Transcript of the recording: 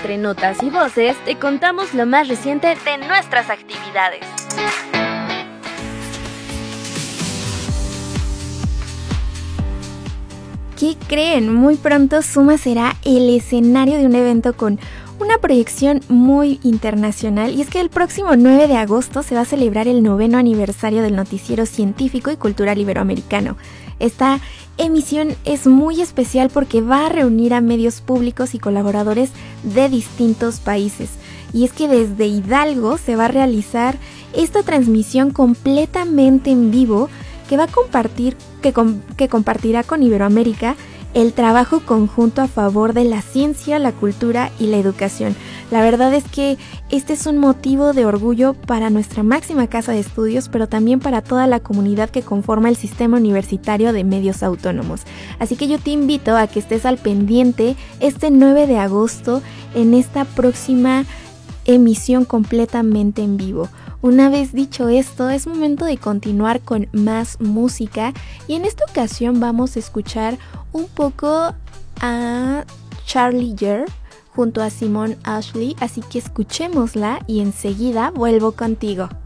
entre notas y voces te contamos lo más reciente de nuestras actividades. ¿Qué creen? Muy pronto Suma será el escenario de un evento con una proyección muy internacional, y es que el próximo 9 de agosto se va a celebrar el 9º aniversario del Noticiero Científico y Cultural Iberoamericano. Esta emisión es muy especial porque va a reunir a medios públicos y colaboradores de distintos países. Y es que desde Hidalgo se va a realizar esta transmisión completamente en vivo que va a compartir, que compartirá con Iberoamérica el trabajo conjunto a favor de la ciencia, la cultura y la educación. La verdad es que este es un motivo de orgullo para nuestra máxima casa de estudios, pero también para toda la comunidad que conforma el sistema universitario de medios autónomos. Así que yo te invito a que estés al pendiente este 9 de agosto en esta próxima emisión completamente en vivo. Una vez dicho esto, es momento de continuar con más música, y en esta ocasión vamos a escuchar un poco a Charlie Jer junto a Simone Ashley, así que escuchémosla y enseguida vuelvo contigo.